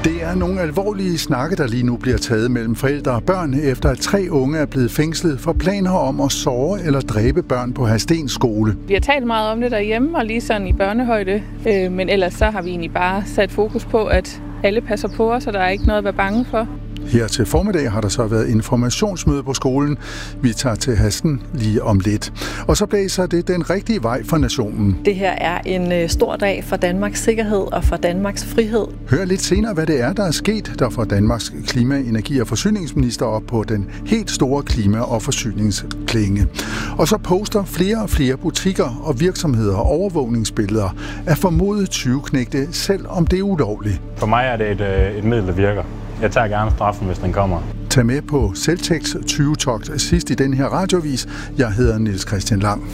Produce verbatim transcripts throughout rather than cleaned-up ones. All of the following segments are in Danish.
Det er nogle alvorlige snakke, der lige nu bliver taget mellem forældre og børn, efter at tre unge er blevet fængslet for planer om at såre eller dræbe børn på Hadsten skole. Vi har talt meget om det derhjemme og lige sådan i børnehøjde, øh, men ellers så har vi egentlig bare sat fokus på, at alle passer på os, og der er ikke noget at være bange for. Her til formiddag har der så været informationsmøde på skolen. Vi tager til Hadsten lige om lidt. Og så blæser det den rigtige vej for nationen. Det her er en stor dag for Danmarks sikkerhed og for Danmarks frihed. Hør lidt senere, hvad det er, der er sket, der får Danmarks klima-, energi- og forsyningsminister op på den helt store klima- og forsyningsklinge. Og så poster flere og flere butikker og virksomheder overvågningsbilleder af formodede tyveknægte, selv om det er ulovligt. For mig er det et, et middel, der virker. Jeg tager gerne straffen, hvis den kommer. Tag med på Selvtægts tyve-togt sidst i den her radiovis. Jeg hedder Niels Christian Lang.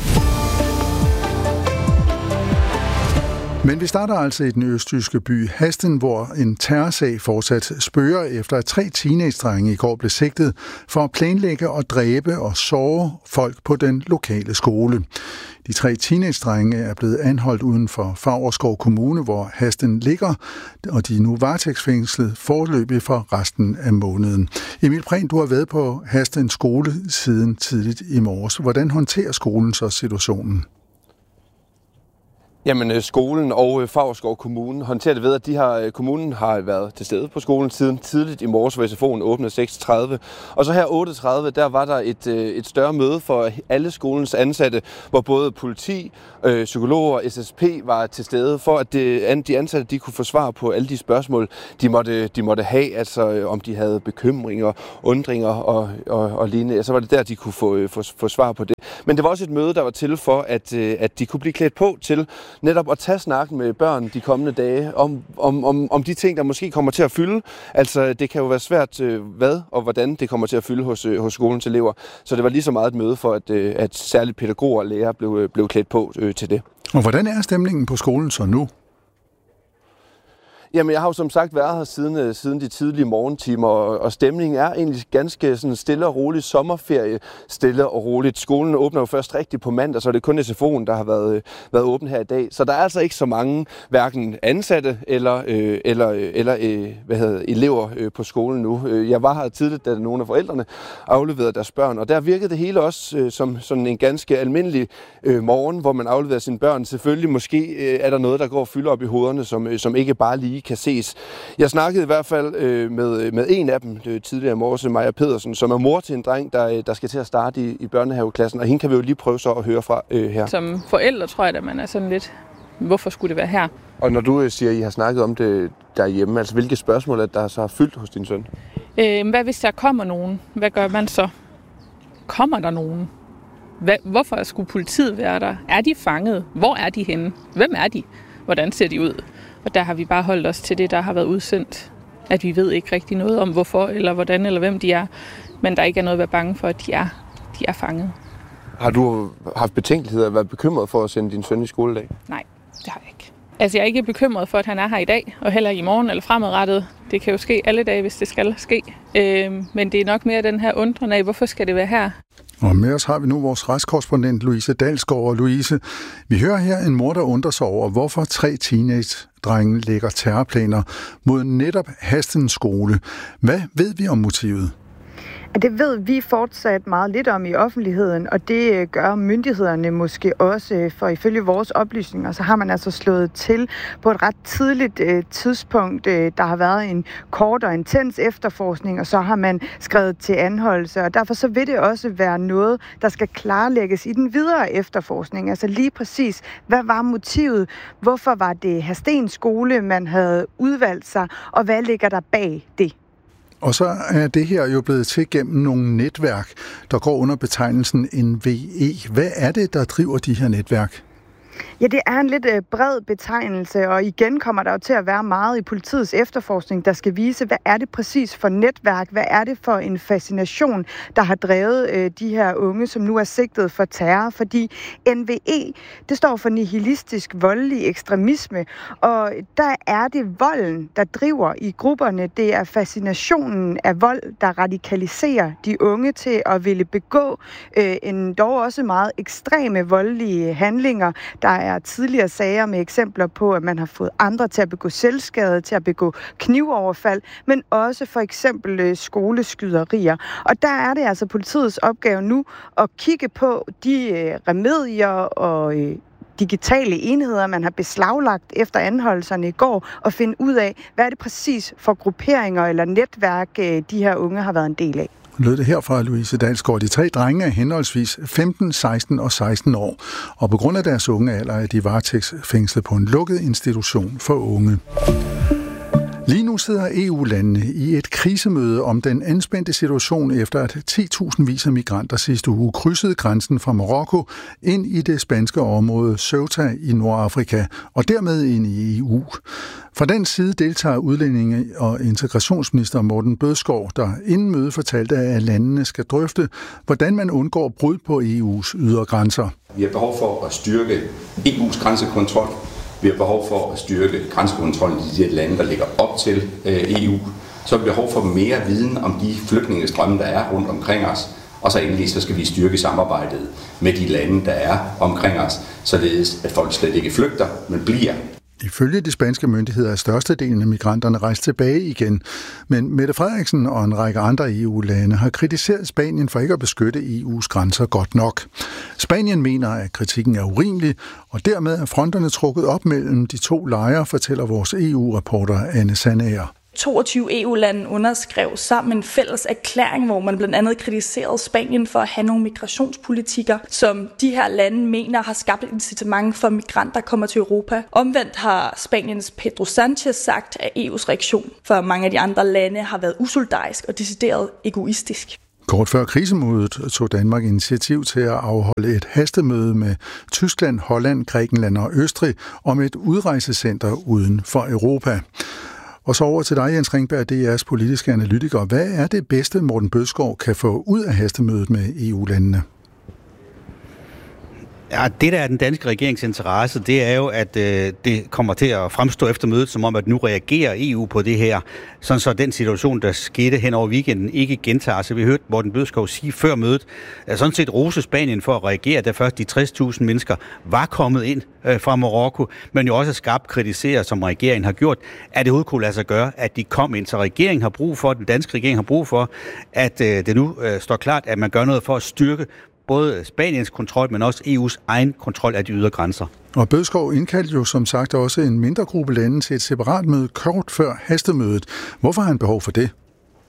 Men vi starter altså i den østjyske by Hadsten, hvor en terrorsag fortsat spørger efter, at tre teenage-drenge i går blev sigtet for at planlægge og dræbe og såre folk på den lokale skole. De tre teenage-drenge er blevet anholdt uden for Favrskov Kommune, hvor Hadsten ligger, og de er nu varetægtsfængslet foreløbig for resten af måneden. Emil Prehn, du har været på Hadsten skole siden tidligt i morges. Hvordan håndterer skolen så situationen? Jamen, skolen og Favrskov Kommune håndterer det ved, at de har, kommunen har været til stede på skolen siden tidligt i morges, hvor S F O'en åbnede seks tredive. Og så her otte tredive, der var der et, et større møde for alle skolens ansatte, hvor både politi, øh, psykologer og S S P var til stede, for at det, de ansatte de kunne få svar på alle de spørgsmål, de måtte, de måtte have, altså om de havde bekymringer, undringer og, og, og lignende. Så var det der, de kunne få, få, få svar på det. Men det var også et møde, der var til for, at, at de kunne blive klædt på til netop at tage snakken med børn de kommende dage om, om, om, om de ting, der måske kommer til at fylde. Altså, det kan jo være svært, hvad og hvordan det kommer til at fylde hos, hos skolens elever. Så det var lige så meget et møde for, at, at særligt pædagoger og lærere blev, blev klædt på til det. Og hvordan er stemningen på skolen så nu? Jamen, jeg har jo som sagt været her siden, siden de tidlige morgentimer, og, og stemningen er egentlig ganske sådan stille og roligt. Sommerferie, stille og roligt. Skolen åbner jo først rigtigt på mandag, så er det kun S F O'en, der har været, været åben her i dag. Så der er altså ikke så mange, hverken ansatte eller, øh, eller, eller øh, hvad hedder, elever øh, på skolen nu. Jeg var her tidligt, da nogle af forældrene afleverede deres børn, og der virkede det hele også øh, som sådan en ganske almindelig øh, morgen, hvor man afleverer sine børn. Selvfølgelig måske øh, er der noget, der går og fylder op i hovederne, som, øh, som ikke bare lige kan ses. Jeg snakkede i hvert fald øh, med, med en af dem øh, tidligere i morges, Maja Pedersen, som er mor til en dreng, der, der skal til at starte i, i børnehaveklassen, og hende kan vi jo lige prøve så at høre fra øh, her. Som forældre tror jeg, at man er sådan lidt, hvorfor skulle det være her? Og når du øh, siger, at I har snakket om det derhjemme, altså hvilke spørgsmål er der så har fyldt hos din søn? Øh, hvad hvis der kommer nogen? Hvad gør man så? Kommer der nogen? Hvad, hvorfor skulle politiet være der? Er de fanget? Hvor er de henne? Hvem er de? Hvordan ser de ud? Og der har vi bare holdt os til det, der har været udsendt. At vi ved ikke rigtig noget om, hvorfor, eller hvordan, eller hvem de er. Men der ikke er noget at være bange for, at de er, de er fanget. Har du haft betænkeligheder og været bekymret for at sende din søn i skoledag? Nej, det har jeg ikke. Altså, jeg er ikke bekymret for, at han er her i dag, og heller i morgen eller fremadrettet. Det kan jo ske alle dage, hvis det skal ske. Øh, men det er nok mere den her undren af, hvorfor skal det være her? Og med os har vi nu vores retskorrespondent Louise Dalsgaard. Og Louise, vi hører her en mor, der undrer sig over, hvorfor tre teenage-drenge lægger terrorplaner mod netop Hadsten skole. Hvad ved vi om motivet? Det ved vi fortsat meget lidt om i offentligheden, og det gør myndighederne måske også, for ifølge vores oplysninger, så har man altså slået til på et ret tidligt øh, tidspunkt. Der har været en kort og intens efterforskning, og så har man skrevet til anholdelse, og derfor så vil det også være noget, der skal klarlægges i den videre efterforskning. Altså lige præcis, hvad var motivet? Hvorfor var det Hadsten skole, man havde udvalgt sig, og hvad ligger der bag det? Og så er det her jo blevet til gennem nogle netværk, der går under betegnelsen N V E. Hvad er det, der driver de her netværk? Ja, det er en lidt øh, bred betegnelse, og igen kommer der jo til at være meget i politiets efterforskning, der skal vise, hvad er det præcis for netværk, hvad er det for en fascination, der har drevet øh, de her unge, som nu er sigtet for terror, fordi N V E, det står for nihilistisk voldelig ekstremisme, og der er det volden, der driver i grupperne, det er fascinationen af vold, der radikaliserer de unge til at ville begå øh, en dog også meget ekstreme voldelige handlinger. Der er tidligere sager med eksempler på, at man har fået andre til at begå selvskade, til at begå knivoverfald, men også for eksempel skoleskyderier. Og der er det altså politiets opgave nu at kigge på de remedier og digitale enheder, man har beslaglagt efter anholdelserne i går, og finde ud af, hvad er det præcis for grupperinger eller netværk, de her unge har været en del af. Lød det her fra Louise Dalsgaard. De tre drenge er henholdsvis femten, seksten og seksten år, og på grund af deres unge alder er de varetægtsfængslet på en lukket institution for unge. Lige nu sidder E U-landene i et krisemøde om den anspændte situation efter at ti tusind vis af migranter sidste uge krydsede grænsen fra Marokko ind i det spanske område Ceuta i Nordafrika og dermed ind i E U. Fra den side deltager udlændinge- og integrationsminister Morten Bødskov, der inden mødet fortalte, at landene skal drøfte, hvordan man undgår brud på E U's ydre grænser. Vi har behov for at styrke E U's grænsekontrol. Vi har behov for at styrke grænsekontrollen i de lande, der ligger op til E U. Så har vi behov for mere viden om de flygtningestrømme, der er rundt omkring os. Og så endelig så skal vi styrke samarbejdet med de lande, der er omkring os, således at folk slet ikke flygter, men bliver. Ifølge de spanske myndigheder er størstedelen af migranterne rejst tilbage igen, men Mette Frederiksen og en række andre E U-lande har kritiseret Spanien for ikke at beskytte E U's grænser godt nok. Spanien mener, at kritikken er urimelig, og dermed er fronterne trukket op mellem de to lejre, fortæller vores E U-reporter Anne Sandager. toogtyve E U-lande underskrev sammen en fælles erklæring, hvor man blandt andet kritiserede Spanien for at have nogle migrationspolitikker, som de her lande mener har skabt et incitament for migranter, der kommer til Europa. Omvendt har Spaniens Pedro Sánchez sagt, at E U's reaktion for mange af de andre lande har været usolidarisk og decideret egoistisk. Kort før krisemødet tog Danmark initiativ til at afholde et hastemøde med Tyskland, Holland, Grækenland og Østrig om et udrejsecenter uden for Europa. Og så over til dig, Jens Ringberg, D R's politiske analytiker. Hvad er det bedste, Morten Bødskov kan få ud af hastemødet med E U-landene? Ja, det der er den danske regerings interesse, det er jo, at øh, det kommer til at fremstå efter mødet, som om, at nu reagerer E U på det her, sådan så den situation, der skete hen over weekenden, ikke gentager sig. Vi hørte Morten Bødskov sige før mødet, at sådan set rose Spanien for at reagere, da først de tres tusind mennesker var kommet ind øh, fra Marokko, men jo også skarpt kritisere, som regeringen har gjort, at det overhovedet kunne lade sig gøre, at de kom ind. Så regeringen har brug for, den danske regering har brug for, at øh, det nu øh, står klart, at man gør noget for at styrke både Spaniens kontrol, men også E U's egen kontrol af de ydre grænser. Og Bødskov indkaldte jo som sagt også en mindre gruppe lande til et separat møde kort før hastemødet. Hvorfor har han behov for det?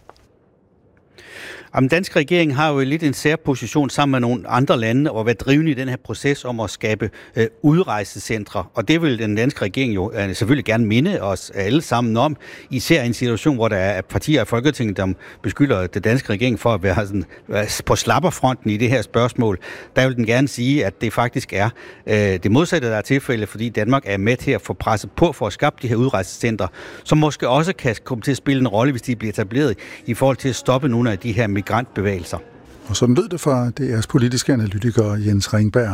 Den danske regering har jo lidt en særposition sammen med nogle andre lande og været drivende i den her proces om at skabe øh, udrejsecentre. Og det vil den danske regering jo øh, selvfølgelig gerne minde os alle sammen om, især i en situation, hvor der er partier i Folketinget, der beskylder den danske regering for at være sådan, øh, på slapperfronten i det her spørgsmål. Der vil den gerne sige, at det faktisk er øh, det modsatte, der er tilfælde, fordi Danmark er med til at få presset på for at skabe de her udrejsecentre, som måske også kan komme til at spille en rolle, hvis de bliver etableret i forhold til at stoppe nogle af de her migrantbevægelser. Og sådan lød det fra D R's politiske analytiker Jens Ringberg.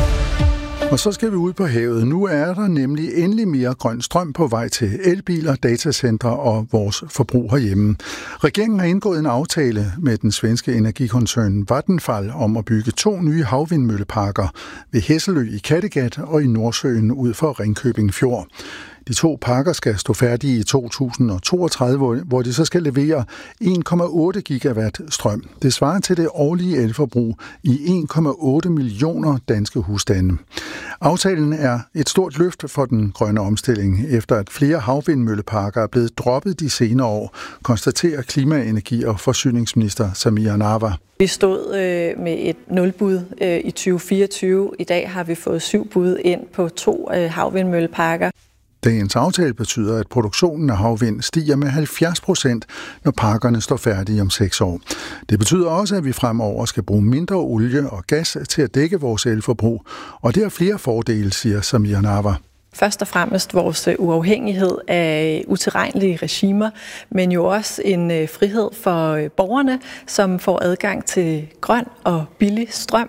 Og så skal vi ud på havet. Nu er der nemlig endelig mere grøn strøm på vej til elbiler, datacentre og vores forbrug herhjemme. Regeringen har indgået en aftale med den svenske energikoncern Vattenfall om at bygge to nye havvindmølleparker ved Hesselø i Kattegat og i Nordsøen ud for Ringkøbing Fjord. De to parker skal stå færdige i to tusind toogtredive, hvor de så skal levere en komma otte gigawatt strøm. Det svarer til det årlige elforbrug i en komma otte millioner danske husstande. Aftalen er et stort løft for den grønne omstilling, efter at flere havvindmølleparker er blevet droppet de senere år, konstaterer klima-, energi- og forsyningsminister Samira Nawa. Vi stod øh, med et nulbud øh, i tyve fireogtyve. I dag har vi fået syv bud ind på to øh, havvindmølleparker. Dagens aftale betyder, at produktionen af havvind stiger med halvfjerds procent, når parkerne står færdige om seks år. Det betyder også, at vi fremover skal bruge mindre olie og gas til at dække vores elforbrug, og det har flere fordele, siger Samira Nawa. Først og fremmest vores uafhængighed af utilregnelige regimer, men jo også en frihed for borgerne, som får adgang til grøn og billig strøm.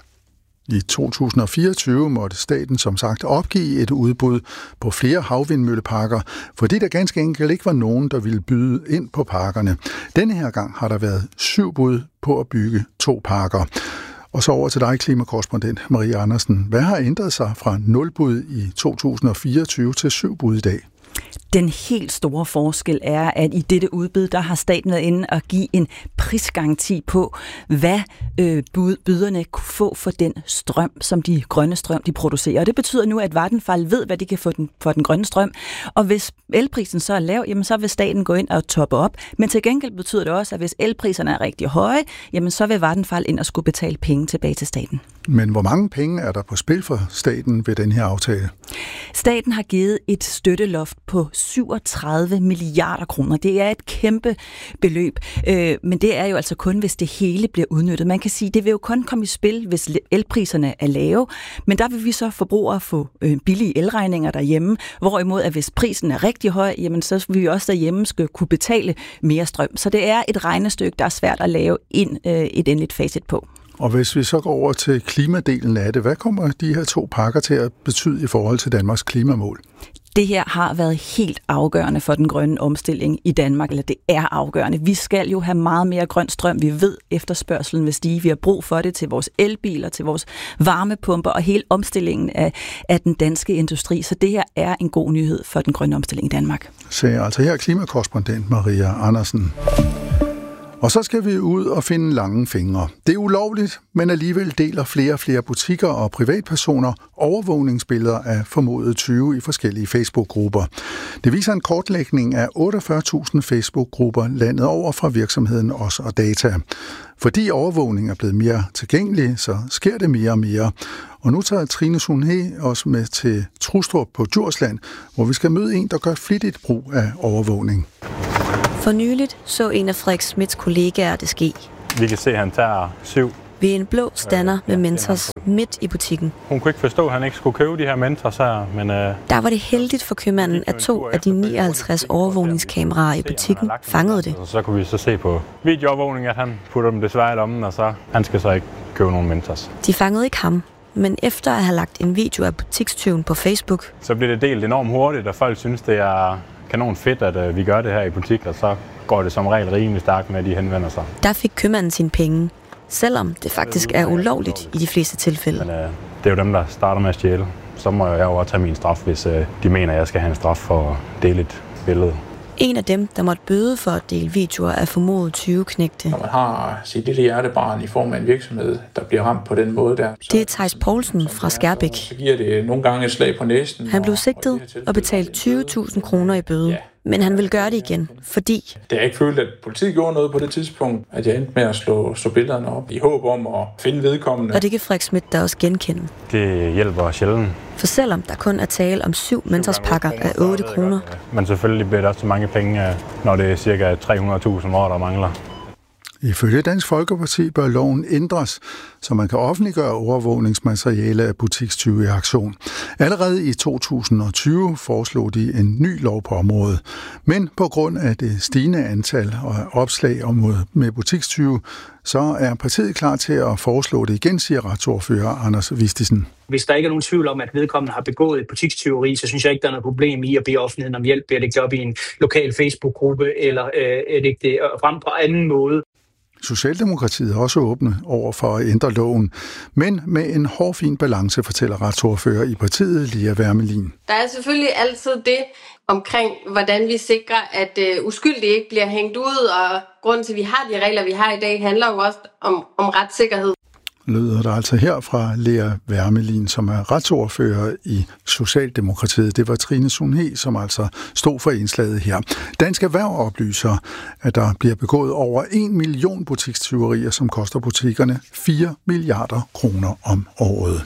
I to tusind fireogtyve måtte staten som sagt opgive et udbud på flere havvindmølleparker, fordi der ganske enkelt ikke var nogen, der ville byde ind på parkerne. Denne her gang har der været syv bud på at bygge to parker. Og så over til dig, klimakorrespondent Marie Andersen. Hvad har ændret sig fra nul bud i to tusind og fireogtyve til syv bud i dag? Den helt store forskel er, at i dette udbud, der har staten været inde og give en prisgaranti på, hvad øh, byderne kunne få for den strøm, som de grønne strøm, de producerer. Og det betyder nu, at Vattenfall ved, hvad de kan få den, for den grønne strøm. Og hvis elprisen så er lav, jamen så vil staten gå ind og toppe op. Men til gengæld betyder det også, at hvis elpriserne er rigtig høje, jamen så vil Vattenfall ind og skulle betale penge tilbage til staten. Men hvor mange penge er der på spil for staten ved den her aftale? Staten har givet et støtteloft på syvogtredive milliarder kroner. Det er et kæmpe beløb, øh, men det er jo altså kun, hvis det hele bliver udnyttet. Man kan sige, at det vil jo kun komme i spil, hvis elpriserne er lave, men der vil vi så forbrugere få øh, billige elregninger derhjemme, hvorimod at hvis prisen er rigtig høj, jamen så vil vi også derhjemme skal kunne betale mere strøm. Så det er et regnestykke, der er svært at lave ind, øh, et endeligt facit på. Og hvis vi så går over til klimadelen af det, hvad kommer de her to pakker til at betyde i forhold til Danmarks klimamål? Det her har været helt afgørende for den grønne omstilling i Danmark, eller det er afgørende. Vi skal jo have meget mere grøn strøm. Vi ved, efterspørgselen vil stige. Vi har brug for det til vores elbiler, til vores varmepumper og hele omstillingen af, af den danske industri. Så det her er en god nyhed for den grønne omstilling i Danmark. Så altså her klimakorrespondent Maria Andersen. Og så skal vi ud og finde lange fingre. Det er ulovligt, men alligevel deler flere og flere butikker og privatpersoner overvågningsbilleder af formodede tyve i forskellige Facebook-grupper. Det viser en kortlægning af otteogfyrre tusind Facebook-grupper landet over fra virksomheden Os og Data. Fordi overvågning er blevet mere tilgængelig, så sker det mere og mere. Og nu tager Trine Sunhe os med til Trustrup på Djursland, hvor vi skal møde en, der gør flittigt brug af overvågning. For nyligt så en af Frederik Smits kollegaer det ske. Vi kan se, at han tager syv. Ved en blå stander med Mentos midt i butikken. Hun kunne ikke forstå, at han ikke skulle købe de her Mentos her, men... Øh, Der var det heldigt for købmanden, at to af de nioghalvtreds overvågningskameraer i butikken fangede det. Så kunne vi så se på videoovervågning, at han putter dem desværre i lommen, og så han skal så ikke købe nogen Mentos. De fangede ikke ham, men efter at have lagt en video af butikstyven på Facebook... Så bliver det delt enormt hurtigt, og folk synes, det er kanon fedt, at øh, vi gør det her i butik, og så går det som regel rimelig stærkt med, at de henvender sig. Der fik købmanden sine penge, selvom det faktisk er ulovligt i de fleste tilfælde. Men øh, det er jo dem, der starter med at stjæle. Så må jeg jo også tage min straf, hvis øh, de mener, at jeg skal have en straf for at dele et billede. En af dem, der måtte bøde for at dele videoer af formodede tyveknægte. Når man har sit lille hjertebarn i form af en virksomhed, der bliver ramt på den måde der. Det er Theis Poulsen fra Skærbæk. Så giver det nogle gange et slag på næsen. Han blev sigtet og betalt tyve tusind kroner i bøde. Men han vil gøre det igen, fordi... Det har ikke følt, at politiet gjorde noget på det tidspunkt, at jeg endte med at slå, slå billederne op i håb om at finde vedkommende. Og det kan Frederik Schmidt da også genkende. Det hjælper sjældent. For selvom der kun er tale om syv Mentos-pakker af otte kroner... Men selvfølgelig bliver det også så mange penge, når det er cirka tre hundrede tusind, hvor der mangler. Ifølge Dansk Folkeparti bør loven ændres, så man kan offentliggøre overvågningsmateriale af butikstyve i aktion. Allerede i to tusind og tyve foreslog de en ny lov på området. Men på grund af det stigende antal og opslag om med butikstyve, så er partiet klar til at foreslå det igen, siger retsordfører Anders Vistisen. Hvis der ikke er nogen tvivl om, at vedkommende har begået et butikstyveri, så synes jeg ikke, der er noget problem i at bede offentligheden om hjælp ved at lægge det op i en lokal Facebook-gruppe eller øh, lægge det frem på anden måde. Socialdemokratiet er også åbne over for at ændre loven, men med en hårfin balance, fortæller retsordfører i partiet, Lea Wermelin. Der er selvfølgelig altid det omkring, hvordan vi sikrer, at uh, uskyldige ikke bliver hængt ud, og grunden til, at vi har de regler, vi har i dag, handler jo også om, om retssikkerhed. Lyder der altså her fra Lea Wermelin, som er retsordfører i Socialdemokratiet. Det var Trine Sunhe, som altså stod for indslaget her. Dansk Erhverv oplyser, at der bliver begået over en million butikstyverier, som koster butikkerne fire milliarder kroner om året.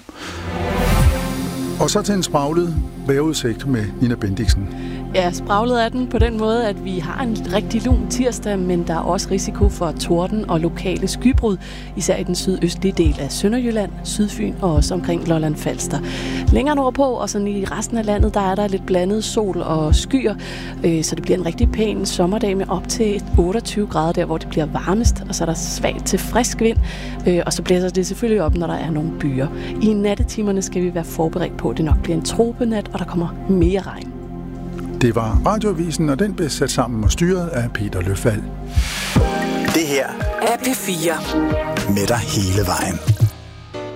Og så til en spraglet vejrudsigt med Nina Bendiksen. Ja, spraglet er den på den måde, at vi har en rigtig lun tirsdag, men der er også risiko for torden og lokale skybrud, især i den sydøstlige del af Sønderjylland, Sydfyn og også omkring Lolland Falster. Længere nordpå og sådan i resten af landet, der er der lidt blandet sol og skyer, så det bliver en rigtig pæn sommerdag med op til otteogtyve grader der, hvor det bliver varmest, og så er der svagt til frisk vind, og så blæser det selvfølgelig op, når der er nogle byer. I nattetimerne skal vi være forberedt på, at det nok bliver en tropenat, og der kommer mere regn. Det var Radioavisen, og den blev sat sammen og styret af Peter Løfald. Det her er P fire. Med dig hele vejen.